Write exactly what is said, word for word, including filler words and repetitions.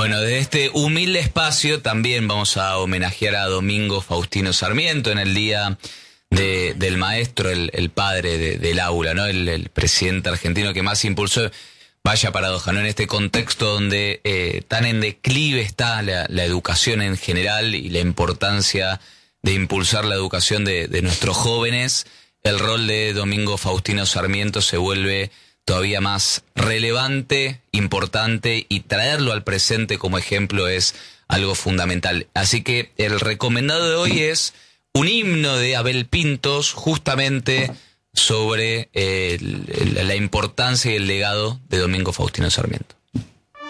Bueno, desde este humilde espacio también vamos a homenajear a Domingo Faustino Sarmiento en el día de, del maestro, el, el padre de, del aula, ¿no? El, el presidente argentino que más impulsó. Vaya paradoja, ¿no? En este contexto donde eh, tan en declive está la, la educación en general y la importancia de impulsar la educación de, de nuestros jóvenes, el rol de Domingo Faustino Sarmiento se vuelve todavía más relevante, importante, y traerlo al presente como ejemplo es algo fundamental. Así que el recomendado de hoy es un himno de Abel Pintos, justamente sobre eh, la importancia y el legado de Domingo Faustino Sarmiento.